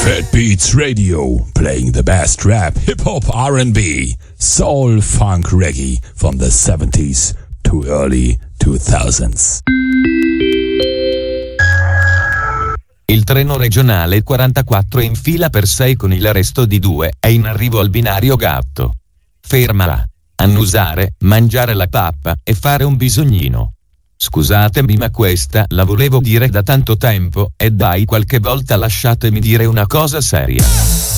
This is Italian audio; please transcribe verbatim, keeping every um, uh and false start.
Fat Beats Radio, playing the best rap, hip-hop, R and B, soul, funk, reggae from the seventies to early two thousands. Il treno regionale quarantaquattro in fila per sei con il resto di due è in arrivo al binario Gatto. Fermala. Annusare, mangiare la pappa e fare un bisognino. Scusatemi, ma questa la volevo dire da tanto tempo, e dai, qualche volta lasciatemi dire una cosa seria.